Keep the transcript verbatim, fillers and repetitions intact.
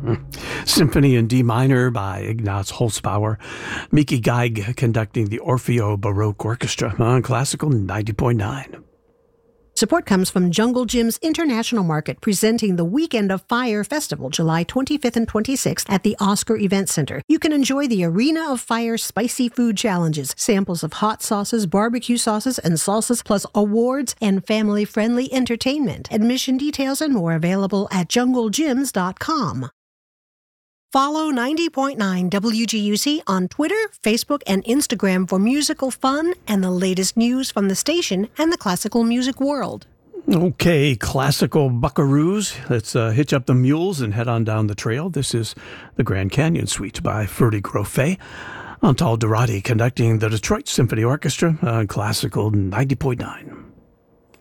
Symphony in D minor by Ignaz Holzbauer. Miki Geig conducting the Orfeo Baroque Orchestra on Classical ninety point nine. Support comes from Jungle Gym's International Market, presenting the Weekend of Fire Festival, July twenty-fifth and twenty-sixth at the Oscar Event Center. You can enjoy the Arena of Fire spicy food challenges, samples of hot sauces, barbecue sauces, and salsas, plus awards and family-friendly entertainment. Admission details and more available at jungle gyms dot com. Follow ninety point nine W G U C on Twitter, Facebook, and Instagram for musical fun and the latest news from the station and the classical music world. Okay, classical buckaroos. Let's uh, hitch up the mules and head on down the trail. This is the Grand Canyon Suite by Ferdy Grofé. Antal Dorati conducting the Detroit Symphony Orchestra on Classical ninety point nine.